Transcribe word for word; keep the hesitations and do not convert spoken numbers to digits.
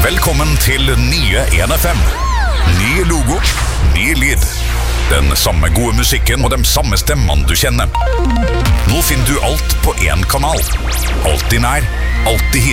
Velkommen til nye en F M. Ny logo, ny lyd. Den samme gode musikken og de samme stemmene du kjenner. Nå finner du alt på en kanal. Alltid nær, alltid hit.